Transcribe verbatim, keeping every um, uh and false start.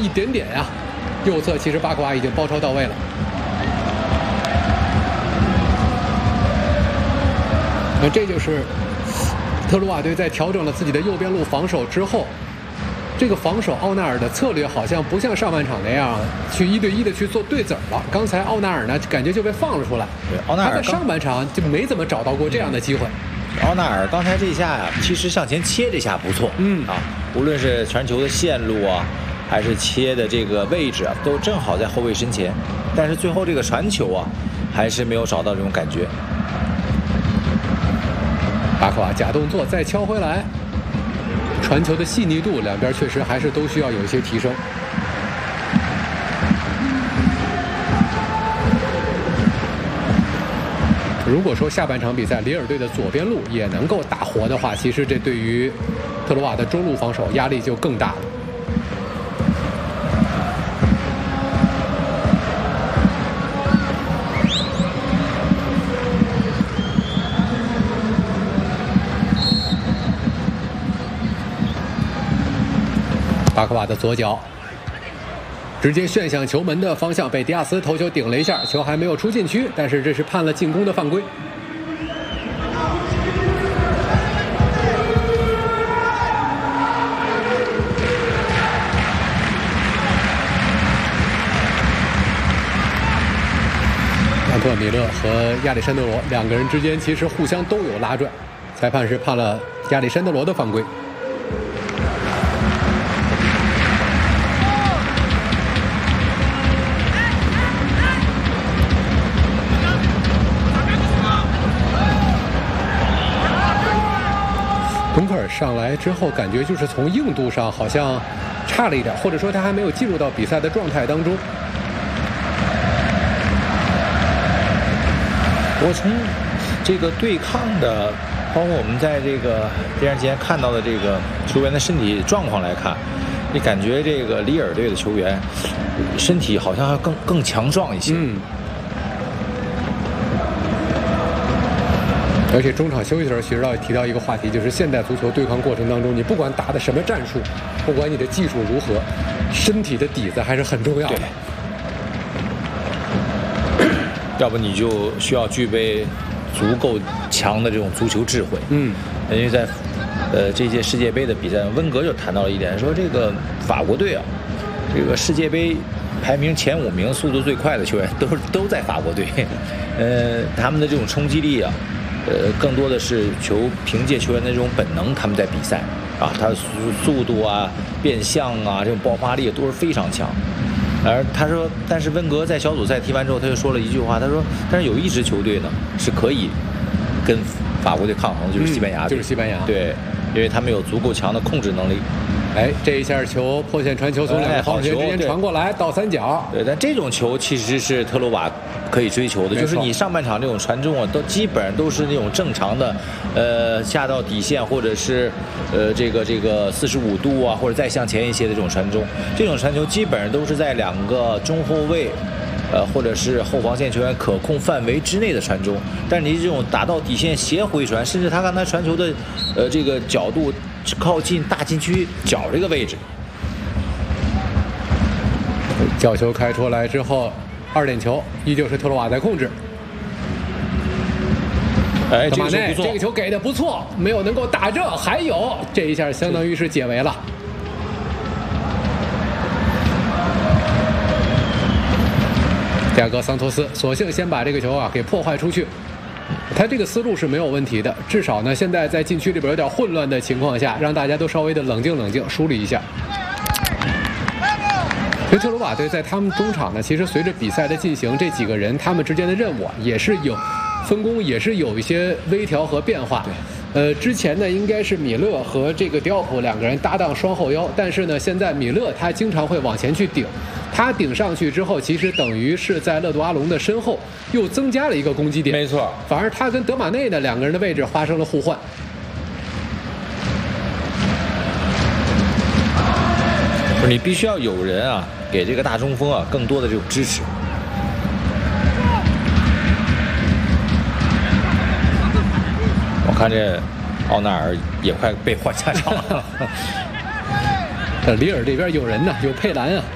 一点点呀、啊。右侧其实巴克瓦已经包抄到位了。那这就是特鲁瓦队在调整了自己的右边路防守之后，这个防守奥纳尔的策略好像不像上半场那样去一对一的去做对子了。刚才奥纳尔呢，感觉就被放了出来。 对，奥纳尔他在上半场就没怎么找到过这样的机会。 奥纳尔刚才这下呀，其实向前切这下不错， 嗯啊，无论是传球的线路啊，还是切的这个位置啊，都正好在后卫身前。但是最后这个传球啊，还是没有找到这种感觉。 巴克瓦假动作再敲回来，传球的细腻度两边确实还是都需要有一些提升。如果说下半场比赛里尔队的左边路也能够打活的话，其实这对于特鲁瓦的中路防守压力就更大了。巴克瓦的左脚直接旋向球门的方向，被迪亚斯头球顶了一下，球还没有出禁区，但是这是判了进攻的犯规。安托米勒和亚历山德罗两个人之间其实互相都有拉拽，裁判是判了亚历山德罗的犯规。敦刻尔上来之后，感觉就是从硬度上好像差了一点，或者说他还没有进入到比赛的状态当中。 我从这个对抗的，包括我们在这个电视前看到的这个球员的身体状况来看，你感觉这个里尔队的球员身体好像要更更强壮一些。 嗯。而且中场休息的时候，其实要提到一个话题，就是现代足球对抗过程当中，你不管打的什么战术，不管你的技术如何，身体的底子还是很重要的。 要不你就需要具备足够强的这种足球智慧。 嗯， 因为在呃这届世界杯的比赛，温格就谈到了一点，说这个法国队啊，这个世界杯排名前五名速度最快的球员都都在法国队，呃，他们的这种冲击力啊。呃，更多的是球凭借球员的这种本能，他们在比赛啊，他的速速度啊、变向啊、这种爆发力都是非常强。而他说，但是温格在小组赛踢完之后，他就说了一句话，他说，但是有一支球队呢是可以跟法国队抗衡，就是西班牙队、 嗯，就是西班牙， 对，因为他们有足够强的控制能力。 哎，这一下球破线传球从两个防守员之间传过来，倒三角。 对，但这种球其实是特鲁瓦可以追求的，就是你上半场这种传中啊，都基本上都是那种正常的，呃，下到底线或者是呃这个这个四十五度啊，或者再向前一些的这种传中，这种传球基本上都是在两个中后卫。呃，或者是后防线球员可控范围之内的传中，但是你这种打到底线斜回传，甚至他刚才传球的，呃，这个角度靠近大禁区角这个位置， 角球开出来之后，二点球依旧是特鲁瓦在控制。 哎，这个球不错， 这个球给的不错，没有能够打正，还有这一下相当于是解围了。迪亚戈桑托斯索性先把这个球啊给破坏出去，他这个思路是没有问题的，至少呢现在在禁区里边有点混乱的情况下，让大家都稍微的冷静冷静，梳理一下。所以特鲁瓦队在他们中场呢，其实随着比赛的进行，这几个人他们之间的任务啊也是有分工，也是有一些微调和变化。呃，之前呢应该是米勒和这个迪奥普两个人搭档双后腰，但是呢现在米勒他经常会往前去顶。他顶上去之后，其实等于是在勒杜阿隆的身后又增加了一个攻击点。 没错， 反而他跟德马内呢两个人的位置发生了互换。 你必须要有人啊，给这个大中锋啊更多的这种支持。我看这奥纳尔也快被换下场了。 里尔这边有人呢，有佩兰啊。